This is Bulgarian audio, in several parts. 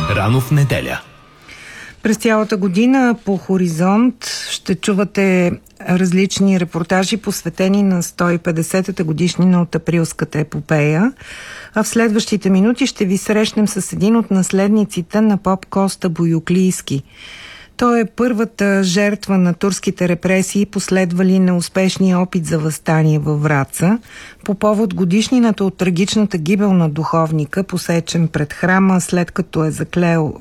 Рано в неделя. През цялата година по Хоризонт ще чувате различни репортажи, посветени на 150-та годишнина от Априлската епопея. А в следващите минути ще ви срещнем с един от наследниците на поп Коста Боюклийски. Той е първата жертва на турските репресии, последвали неуспешния опит за въстание във Враца. По повод годишнината от трагичната гибел на духовника, посечен пред храма, след като е заклел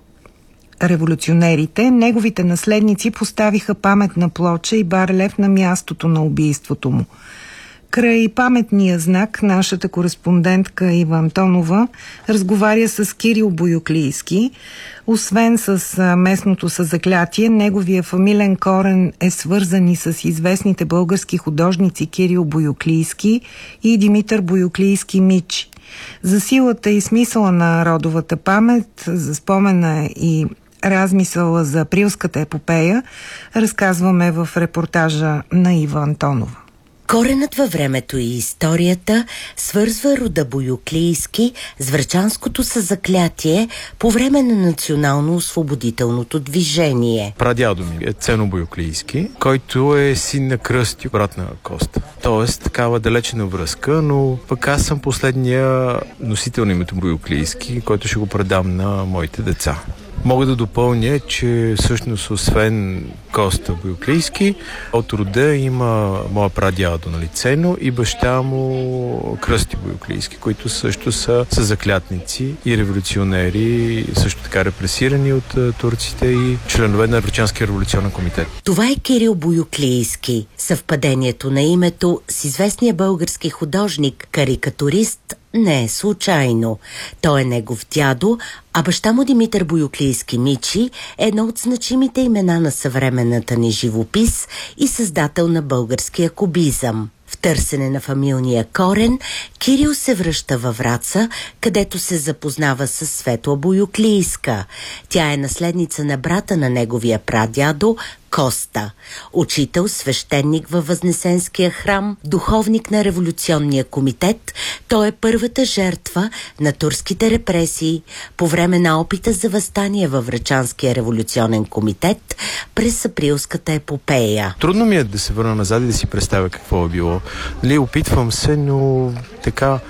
революционерите, неговите наследници поставиха паметна плоча и барелев на мястото на убийството му. Край паметния знак нашата кореспондентка Ива Антонова разговаря с Кирил Боюклийски. Освен с местното съзаклятие, неговия фамилен корен е свързан и с известните български художници Кирил Боюклийски и Димитър Боюклийски Мичи. За силата и смисъла на родовата памет, за спомена и размисъла за Априлската епопея, разказваме в репортажа на Ива Антонова. Коренът във времето и историята свързва рода Боюклийски с врачанското съзаклятие по време на национално-освободителното движение. Прадядо ми е Цено Боюклийски, който е син на Кръсти, брат на Коста. Тоест такава далечена връзка, но пък аз съм последния носител на името Боюклийски, който ще го предам на моите деца. Мога да допълня, че всъщност освен Коста Боюклийски, от рода има моя прадядо на Цено и баща му Кръсти Боюклийски, които също са заклятници и революционери, също така репресирани от турците и членове на Врачанския революционен комитет. Това е Кирил Боюклийски. Съвпадението на името с известния български художник, карикатурист, не е случайно. Той е негов дядо, а баща му Димитър Боюклийски Мичи е едно от значимите имена на съвременната ни живопис и създател на българския кубизъм. В търсене на фамилния корен, Кирил се връща във Враца, където се запознава с Светла Боюклийска. Тя е наследница на брата на неговия прадядо Коста. Учител, свещеник във Възнесенския храм, духовник на революционния комитет, той е първата жертва на турските репресии по време на опита за въстание във Врачанския революционен комитет през Априлската епопея. Трудно ми е да се върна назад и да си представя какво е било. Опитвам се, но така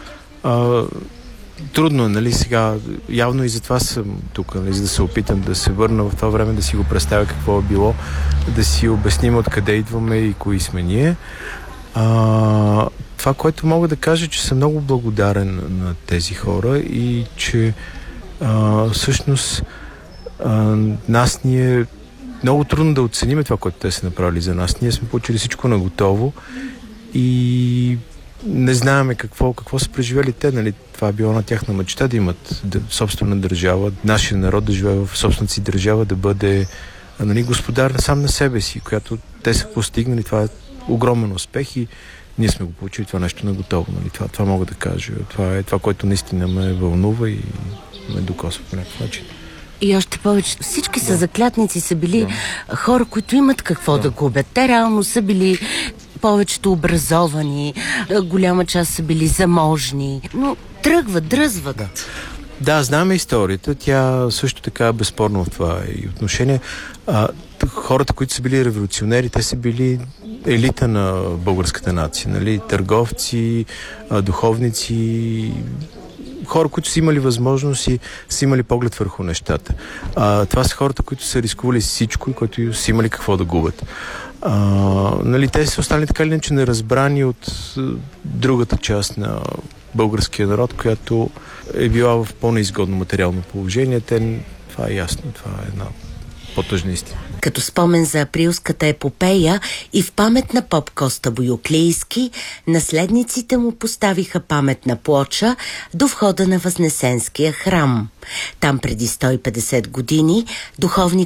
трудно е, сега явно и затова съм тук, за да се опитам да се върна в това време, да си го представя какво е било, да си обясним откъде идваме и кои сме ние. Това, което мога да кажа, че съм много благодарен на тези хора и че всъщност нас ни е много трудно да оценим това, което те са направили за нас. Ние сме получили всичко наготово и не знаеме какво са преживели те, Това е било на тяхна мечта да имат собствена държава, нашия народ да живее в собствената си държава, да бъде господар сам на себе си, която те са постигнали. Това е огромен успех и ние сме го получили това нещо наготово. Това мога да кажа. Това е това, което наистина ме вълнува и ме докосва по някакъв начин. И още повече, всички съзаклятници са били хора, които имат какво да губят. Те реално са били повечето образовани, голяма част са били заможни, но тръгват, дръзват. Да, знаме историята. Тя също така е безспорно в това и отношение. Хората, които са били революционери, те са били елита на българската нация. Търговци, духовници, хора, които са имали възможност и са имали поглед върху нещата. Това са хората, които са рискували всичко и които са имали какво да губят. Те са останали така или иначе неразбрани от другата част на българския народ, която е била в по-неизгодно материално положение. Това е ясно, това е една по-тъжна истина. Като спомен за Априлската епопея и в памет на поп Коста Боюклийски, наследниците му поставиха паметна плоча до входа на Възнесенския храм. Там преди 150 години духовник